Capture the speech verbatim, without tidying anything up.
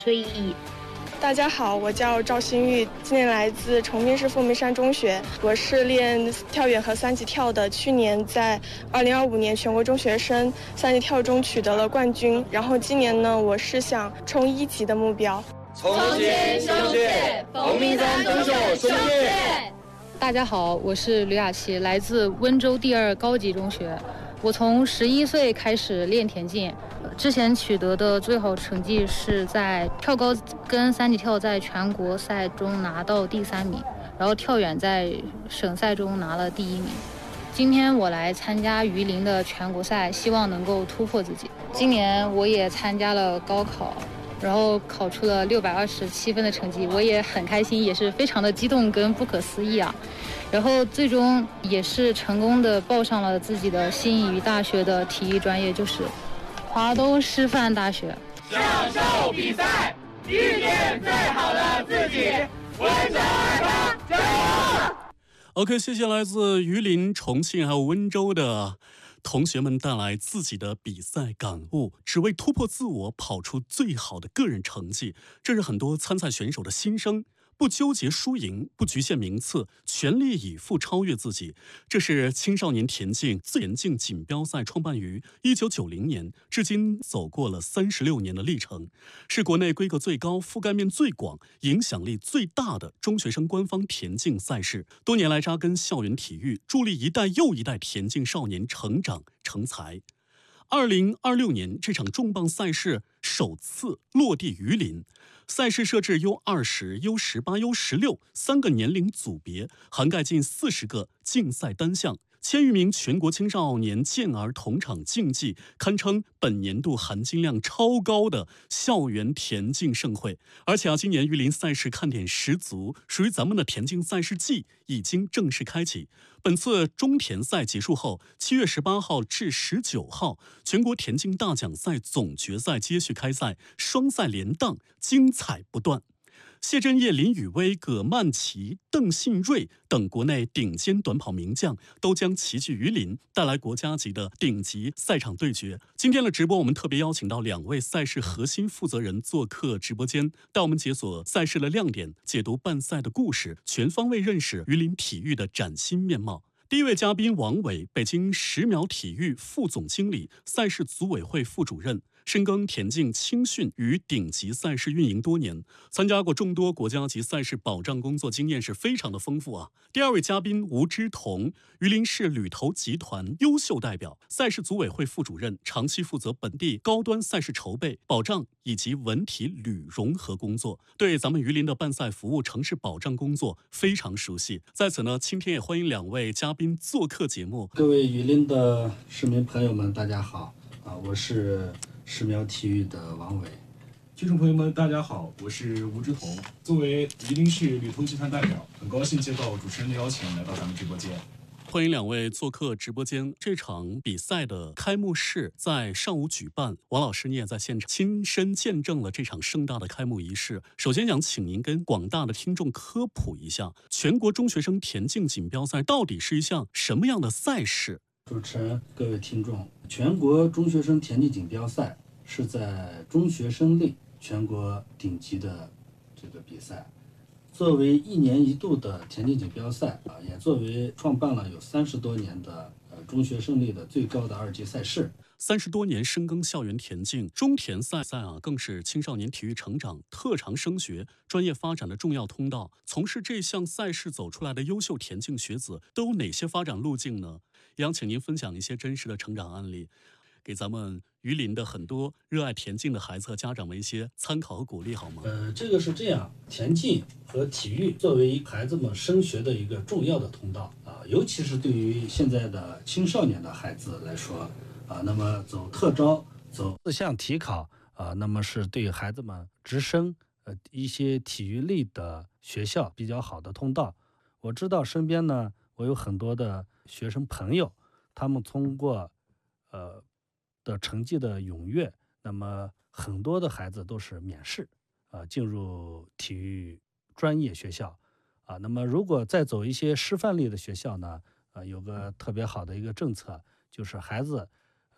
崔毅。 大家好，我叫赵新玉，今年来自崇明市凤鸣山中学，我是练跳远和三级跳的。去年在二零二五年全国中学生三级跳中取得了冠军，然后今年呢，我是想冲一级的目标。 从前相见，凤鸣山中学兄弟。 大家好，我是吕雅琪，来自温州第二高级中学。我从十一岁开始练田径，之前取得的最好成绩是在跳高跟三级跳在全国赛中拿到第三名，然后跳远在省赛中拿了第一名。今天我来参加榆林的全国赛，希望能够突破自己。今年我也参加了高考，然后考出了六百二十七分的成绩，我也很开心，也是非常的激动跟不可思议啊。然后最终也是成功的报上了自己的心仪大学的体育专业，就是华东师范大学。 享受比赛，遇见最好的自己，温州二八加油！ OK， 谢谢来自榆林、重庆还有温州的同学们带来自己的比赛感悟，只为突破自我，跑出最好的个人成绩，这是很多参赛选手的心声。不纠结输赢，不局限名次，全力以赴超越自己，这是青少年田径田径锦标赛创办于一九九零年，至今走过了三十六年的历程，是国内规格最高、覆盖面最广、影响力最大的中学生官方田径赛事。多年来扎根校园体育，助力一代又一代田径少年成长成才。二零二六年，这场重磅赛事首次落地榆林。赛事设置 U 二十、U 十八、U 十六三个年龄组别，涵盖近四十个竞赛单项，千余名全国青少年健儿同场竞技，堪称本年度含金量超高的校园田径盛会。而且啊，今年榆林赛事看点十足，属于咱们的田径赛事季已经正式开启。本次中田赛结束后，七月十八号至十九号，全国田径大奖赛总决赛接续开赛，双赛连档，精彩不断。谢震业、林宇威、葛曼棋、邓信瑞等国内顶尖短跑名将都将齐聚榆林，带来国家级的顶级赛场对决。今天的直播，我们特别邀请到两位赛事核心负责人做客直播间，带我们解锁赛事的亮点，解读办赛的故事，全方位认识榆林体育的崭新面貌。第一位嘉宾王伟，北京十秒体育副总经理、赛事组委会副主任，深耕田径青训与顶级赛事运营多年，参加过众多国家级赛事保障工作经验是非常的丰富啊。第二位嘉宾吴之彤，榆林市旅投集团优秀代表，赛事组委会副主任，长期负责本地高端赛事筹备、保障以及文体旅融合工作，对咱们榆林的办赛服务、城市保障工作非常熟悉。在此呢，今天也欢迎两位嘉宾做客节目。 各位榆林的市民朋友们，大家好啊！我是十秒体育的王伟。 听众朋友们，大家好，我是吴之彤。作为榆林市旅投集团代表，很高兴接到主持人的邀请，来到咱们直播间。 欢迎两位做客直播间。这场比赛的开幕式在上午举办，王老师你也在现场亲身见证了这场盛大的开幕仪式。首先想请您跟广大的听众科普一下，全国中学生田径锦标赛到底是一项什么样的赛事？ 主持人、各位听众，全国中学生田径锦标赛是在中学生类全国顶级的这个比赛。作为一年一度的田径锦标赛啊，也作为创办了有三十多年的呃中学生类的最高的二级赛事。 三十多年深耕校园田径，中田赛赛啊，更是青少年体育成长、特长升学、专业发展的重要通道。从事这项赛事走出来的优秀田径学子都有哪些发展路径呢？也想请您分享一些真实的成长案例，给咱们榆林的很多热爱田径的孩子和家长们一些参考和鼓励，好吗？ 呃，这个是这样，田径和体育作为孩子们升学的一个重要的通道啊，尤其是对于现在的青少年的孩子来说啊，那么走特招、走四项体考啊，那么是对孩子们直升呃一些体育类的学校比较好的通道。我知道身边呢，我有很多的学生朋友，他们通过呃的成绩的踊跃，那么很多的孩子都是免试啊进入体育专业学校啊。那么如果再走一些师范类的学校呢，呃有个特别好的一个政策，就是孩子